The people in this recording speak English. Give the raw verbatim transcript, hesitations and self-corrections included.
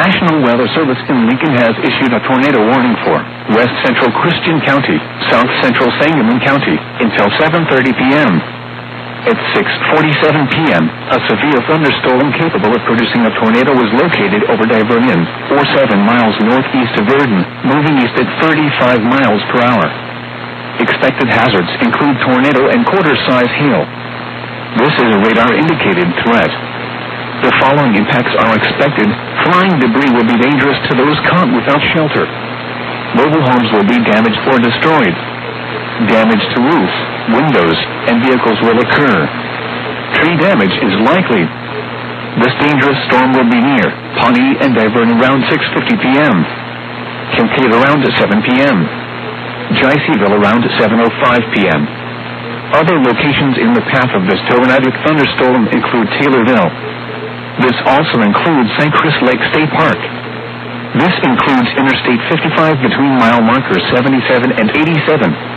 National Weather Service in Lincoln has issued a tornado warning for West Central Christian County, South Central Sangamon County, until seven thirty p.m. At six forty-seven p.m., a severe thunderstorm capable of producing a tornado was located over Divernon, or seven miles northeast of Verdon, moving east at thirty-five miles per hour. Expected hazards include tornado and quarter-size hail. This is a radar-indicated threat. The following impacts are expected. Flying debris will be dangerous to those caught without shelter. Mobile homes will be damaged or destroyed. Damage to roofs, windows, and vehicles will occur. Tree damage is likely. This dangerous storm will be near Pawnee and Divernon around six fifty p.m. Kincaid around seven p.m. Jayceeville around seven oh five p.m. Other locations in the path of this tornadic thunderstorm include Taylorville. This also includes Saint Chris Lake State Park. This includes Interstate fifty-five between mile markers seventy-seven and eighty-seven.